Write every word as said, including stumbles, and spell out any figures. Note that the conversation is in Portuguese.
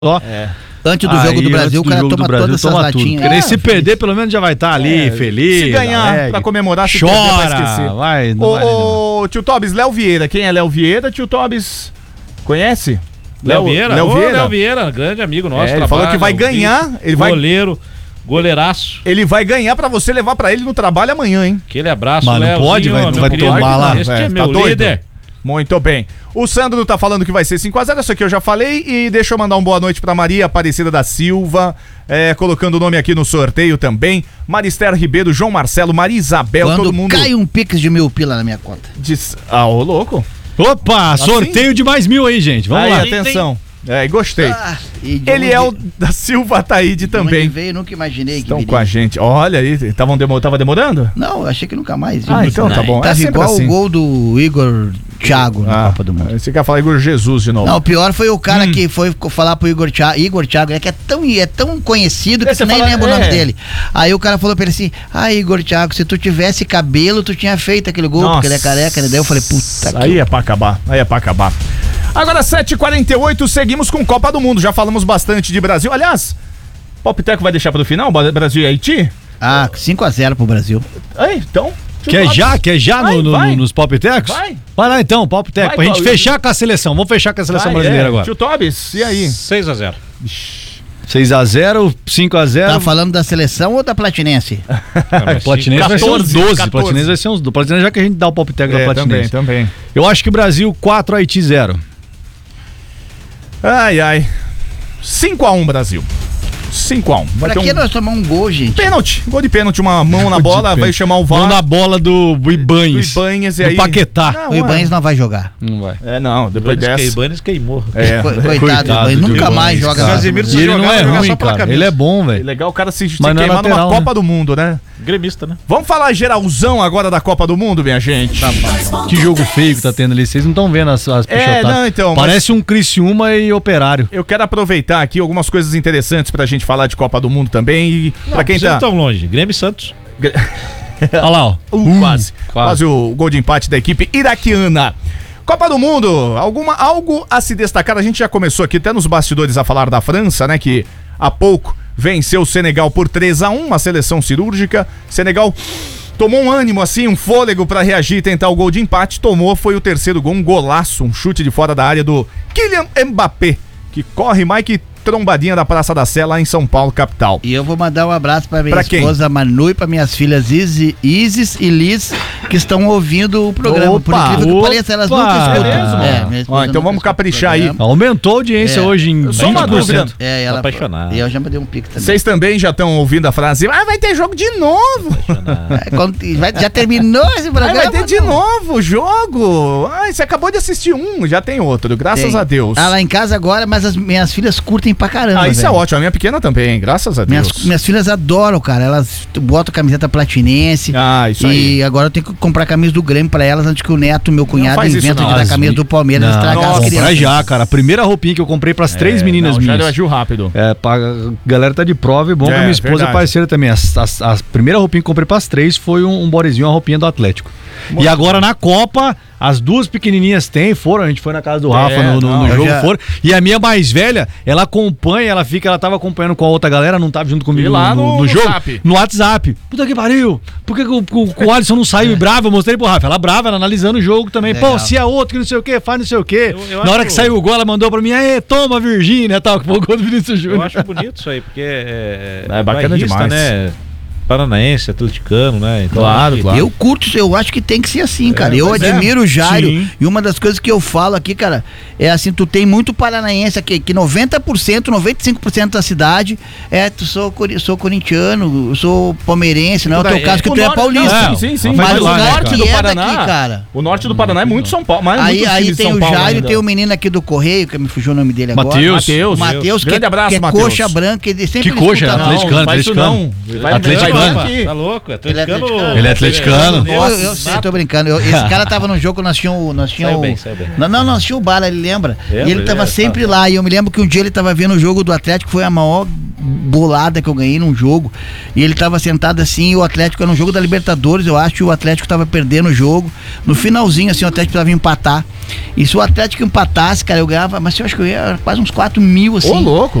Ó, É. Antes do Aí, jogo do Brasil, o cara toma Brasil, todas essas toma latinhas. tudo. É, se perder, pelo menos já vai estar tá ali, É, feliz. Se ganhar, alegre. pra comemorar, se Chora, perder, vai esquecer. vai, não Ô, vai, ô, tio Tobis, Léo Vieira. Quem é Léo Vieira, tio Tobis? Conhece? Léo Vieira? Léo Ô, Vieira. Léo Vieira, grande amigo nosso. É, ele falou que vai ganhar. Ele vai, Goleiro, goleiraço. ele vai ganhar pra você levar pra ele no trabalho amanhã, hein? Aquele abraço, Mas não Léozinho, pode, vai- meu vai querido. tomar lá, Este velho, é meu tá doido? líder. Muito bem. O Sandro tá falando que vai ser cinco a zero, isso aqui eu já falei. E deixa eu mandar um boa noite pra Maria Aparecida da Silva, é, colocando o nome aqui no sorteio também. Marister Ribeiro, João Marcelo, Maria Isabel, Quando todo mundo cai um pix de mil pila na minha conta. diz... Ah, ô louco. Opa, sorteio de mais mil aí, gente. Vamos Aí, lá. atenção. É, gostei. Ah, e de Ele onde- é o da Silva Ataíde de onde também. veio, nunca imaginei que Estão viria. com a gente. Olha aí, tavam demo... tava demorando? Não, eu achei que nunca mais. Ah, então tá bom. É Tava sempre igual assim. o gol do Igor Thiago na Ah, Copa do Mundo. você quer falar Igor Jesus de novo? Não, o pior foi o cara Hum. que foi falar pro Igor Thiago, Igor Thiago, é que é tão, é tão conhecido que É, você você nem fala- lembra é. o nome dele. Aí o cara falou pra ele assim: ah, Igor Thiago, se tu tivesse cabelo, tu tinha feito aquele gol, Nossa. porque ele é careca, né? Daí eu falei, puta que... Aí é pra acabar, aí é pra acabar. Agora, sete e quarenta e oito, seguimos com Copa do Mundo. Já falamos bastante de Brasil. Aliás, Palpiteco vai deixar pro final, Brasil e Haiti? Ah, cinco a zero pro Brasil. Aí, então. Quer já? Quer já Vai, no, no- vai. nos palpitecos? Vai. Vai lá então, palpiteco. Vai, Pra gente Paulo. fechar com a seleção. Vamos fechar com a seleção Vai, brasileira é. agora. Tio Tobis, e aí? seis a zero. seis a zero, cinco a zero. Tá falando da seleção ou da Platinense? Platinense vai ser uns quatorze, doze. quatorze. Platinense vai ser uns doze. Platinense já que a gente dá o palpiteco da É, também, Platinense. também. Eu acho que o Brasil quatro, Haiti zero. Ai, ai. cinco a um, Brasil. cinco a um. Vai Pra ter que um nós tomar um gol, gente? pênalti. Gol de pênalti, uma mão na bola, vai chamar o V A R. Mão na bola do Ibanez. Do Ibanez e do aí- Paquetá. Não, O Ibanez não vai jogar. Não vai. É, não, depois Ibanez dessa. Ibanez queimou. É, Co- Coitado, Coitado do Ibanez, do nunca Ibanez, mais joga. cara. nada. Casemiro E se ele jogar, não vai é jogar ruim, só pela cara. camisa. Ele é bom, é velho. legal o cara se, se Mas não é queimar numa lateral, Copa né? do Mundo, né? Gremista, né? Vamos falar geralzão agora da Copa do Mundo, minha gente? Que jogo feio que tá tendo ali. Vocês não estão vendo as, as É, pichotadas. não, então, mas- Parece um Criciúma e Operário. Eu quero aproveitar aqui algumas coisas interessantes pra gente falar de Copa do Mundo também e pra quem tá... tão longe. Grêmio e Santos. Olha lá, ó. Uh, quase, quase. quase. o gol de empate da equipe iraquiana. Copa do Mundo, alguma, algo a se destacar. A gente já começou aqui até nos bastidores a falar da França, né? Que há pouco venceu o Senegal por três a um, uma seleção cirúrgica. Senegal tomou um ânimo assim, um fôlego pra reagir e tentar o gol de empate. Tomou, foi o terceiro gol, um golaço, um chute de fora da área do Kylian Mbappé, que corre mais que trombadinha da Praça da Sé lá em São Paulo, capital. E eu vou mandar um abraço pra minha Pra quem? esposa Manu e pra minhas filhas Isis, Isis e Liz, que estão ouvindo o programa. Por Opa, incrível que opa, pareça, elas nunca é escutam. mesmo? É, minha esposa Ó, então nunca vamos escuta o caprichar aí. programa. Aumentou a audiência É. hoje em Só uma vinte por cento. dúvida. É, ela, Apaixonado. E eu já mandei um pique também. Vocês também já estão ouvindo a frase, ah, vai ter jogo de novo. É, quando- vai- já terminou esse Ah, programa? vai ter de não? novo o jogo. Ah, você acabou de assistir um, já tem outro, graças Tem. a Deus. Ah, lá em casa agora, mas as minhas filhas curtem pra caramba. Ah, isso velho. é ótimo. A minha pequena também, graças a Deus. Minhas, minhas filhas adoram, cara. Elas botam camiseta platinense. Ah, isso e aí. agora eu tenho que comprar camisa do Grêmio pra elas antes que o Neto, meu cunhado, faz isso inventa não. de dar As camisa mi- do Palmeiras e Não, estragar as nossa, crianças. Comprar já, cara. A primeira roupinha que eu comprei pras três meninas não, já minhas. agiu rápido. É, pra, a galera tá de prova e bom É, que a minha esposa verdade. é parceira também. As- as- A, primeira roupinha que eu comprei pras três foi um, um bodezinho, uma roupinha do Atlético. E agora na Copa, as duas pequenininhas têm, foram, a gente foi na casa do Rafa É, no, no- não, no eu jogo, já- foram. E a minha mais velha, ela acompanha, ela fica, ela tava acompanhando com a outra galera, não tava junto comigo E lá no, no- no no jogo, Zap. no WhatsApp. Puta que pariu, por que, que o, o, o Alisson não saiu bravo? Eu mostrei pro Rafa, ela brava, ela analisando o jogo também. Legal. Pô, se é outro que não sei o que, faz não sei o que. Eu- eu Na hora acho- que saiu o gol, ela mandou pra mim, aê, toma Virgínia, tal, que foi o gol do Vinícius Eu Júnior. acho bonito isso aí, porque é, É bacana bairrista, demais. né? Paranaense, atleticano, né? Então, Claro, acho que- claro. Eu curto, eu acho que tem que ser assim, cara. eu pois é. admiro o Jairo. Sim. E uma das coisas que eu falo aqui, cara, é assim, tu tem muito paranaense aqui, que noventa por cento, noventa e cinco por cento da cidade é, tu sou, cori- sou corintiano, eu sou palmeirense, não é o teu É, caso que O tu é norte- paulista. não, sim, sim, sim. Mas Mas o lá, né, norte cara? do do é Paraná, daqui, cara. O norte do Paraná é muito São Paulo, mas Aí, muitos aí times de tem São o Paulo Jairo, ainda. tem o menino aqui do Correio, que me fugiu o nome dele agora. Mateus. Mateus. O Matheus, que, Grande abraço, que é Mateus. coxa branca, ele sempre Que coxa? escuta nós. Atleticano, não faz isso atleticano. não. Vai- Atleticano. vai aqui. Tá louco? Ele é Atleticano. atleticano. Ele é atleticano. Eu, eu, eu sei, eu tô brincando. Eu- esse cara tava no jogo, nós tínhamos. Nós tínhamos Saiu bem, saiu bem. Não, não, nós tínhamos o Bala, ele lembra? Lembra, e ele tava lembra, sempre tá. lá. E eu me lembro que um dia ele tava vendo o jogo do Atlético, foi a maior bolada que eu ganhei num jogo. E ele tava sentado assim, e o Atlético era um jogo da Libertadores, eu acho, e o Atlético tava perdendo o jogo. No finalzinho, assim, o Atlético precisava empatar. E se o Atlético empatasse, cara, eu ganhava, mas eu acho que eu ia quase uns quatro mil, assim. Ô, louco.